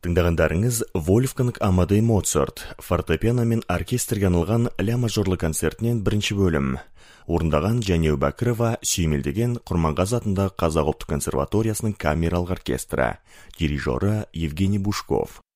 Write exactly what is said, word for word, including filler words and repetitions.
Тыңдағандарыңыз Вольфганг Амадей Моцарт фортепиано мен оркестрге арналган ля мажорлы концертінен бірінші бөлім. Орындаған Жәнеу Бәкірова сүйемелдеген Құрманғазы атындағы Қазақ ұлттық консерваториясының камералық оркестрі, дирижері Евгений Бушков.